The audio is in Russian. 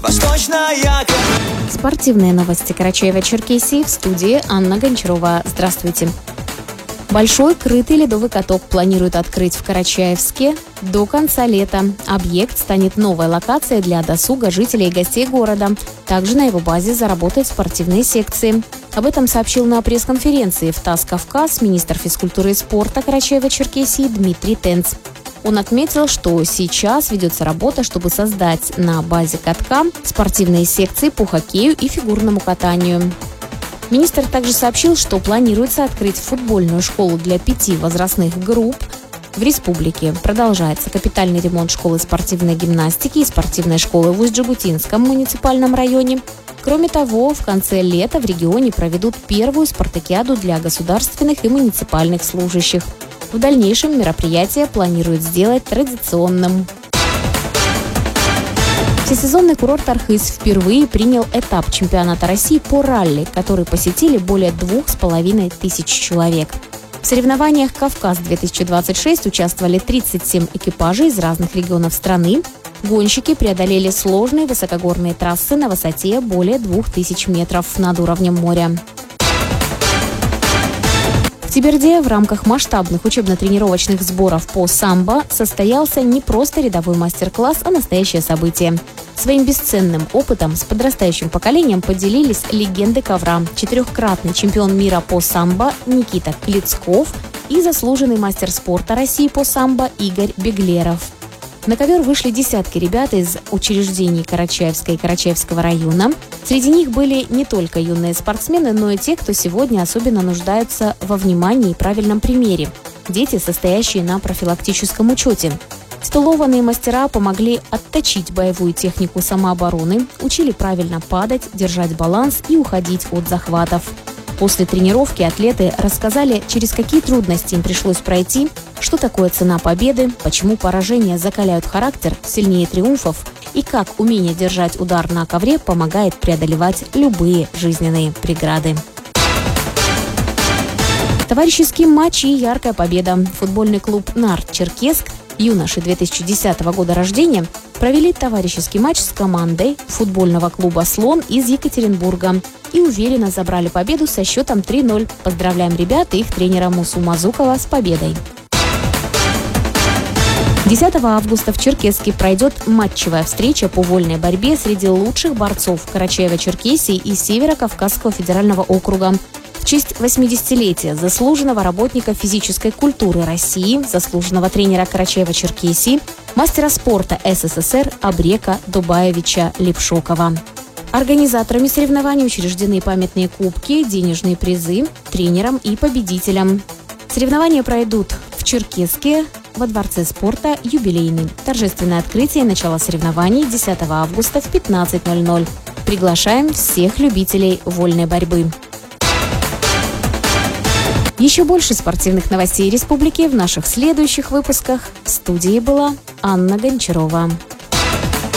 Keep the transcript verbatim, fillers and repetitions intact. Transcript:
Восточная. Спортивные новости Карачаева-Черкесии, в студии Анна Гончарова. Здравствуйте. Большой крытый ледовый каток планируют открыть в Карачаевске до конца лета. Объект станет новой локацией для досуга жителей и гостей города. Также на его базе заработают спортивные секции. Об этом сообщил на пресс-конференции в ТАСС «Кавказ» министр физкультуры и спорта Карачаева-Черкесии Дмитрий Тенц. Он отметил, что сейчас ведется работа, чтобы создать на базе катка спортивные секции по хоккею и фигурному катанию. Министр также сообщил, что планируется открыть футбольную школу для пяти возрастных групп. В республике продолжается капитальный ремонт школы спортивной гимнастики и спортивной школы в Усть-Джегутинском муниципальном районе. Кроме того, в конце лета в регионе проведут первую спартакиаду для государственных и муниципальных служащих. В дальнейшем мероприятие планируют сделать традиционным. Всесезонный курорт Архыз впервые принял этап чемпионата России по ралли, который посетили более двух с половиной тысяч человек. В соревнованиях «Кавказ-две тысячи двадцать шесть» участвовали тридцать семь экипажей из разных регионов страны. Гонщики преодолели сложные высокогорные трассы на высоте более двух тысяч метров над уровнем моря. В Теберде в рамках масштабных учебно-тренировочных сборов по самбо состоялся не просто рядовой мастер-класс, а настоящее событие. Своим бесценным опытом с подрастающим поколением поделились легенды ковра, четырехкратный чемпион мира по самбо Никита Клицков и заслуженный мастер спорта России по самбо Игорь Беглеров. На ковер вышли десятки ребят из учреждений Карачаевска и Карачаевского района. Среди них были не только юные спортсмены, но и те, кто сегодня особенно нуждаются во внимании и правильном примере. Дети, состоящие на профилактическом учете. Титулованные мастера помогли отточить боевую технику самообороны, учили правильно падать, держать баланс и уходить от захватов. После тренировки атлеты рассказали, через какие трудности им пришлось пройти, что такое цена победы, почему поражения закаляют характер сильнее триумфов и как умение держать удар на ковре помогает преодолевать любые жизненные преграды. Товарищеский матч и яркая победа. Футбольный клуб «Нарт Черкесск», юноши две тысячи десятого года рождения, провели товарищеский матч с командой футбольного клуба «Слон» из Екатеринбурга и уверенно забрали победу со счетом три ноль. Поздравляем ребят и их тренера Мусу Мазукова с победой. десятого августа в Черкесске пройдет матчевая встреча по вольной борьбе среди лучших борцов Карачаева-Черкесии и Северо-Кавказского федерального округа. В честь восьмидесятилетия заслуженного работника физической культуры России, заслуженного тренера Карачаева-Черкесии, мастера спорта СССР Абрека Дубаевича Лепшокова. Организаторами соревнований учреждены памятные кубки, денежные призы тренерам и победителям. Соревнования пройдут в Черкесске во Дворце спорта «Юбилейный». Торжественное открытие и начало соревнований десятого августа в пятнадцать ноль ноль. Приглашаем всех любителей вольной борьбы. Еще больше спортивных новостей республики в наших следующих выпусках. В студии была Анна Гончарова.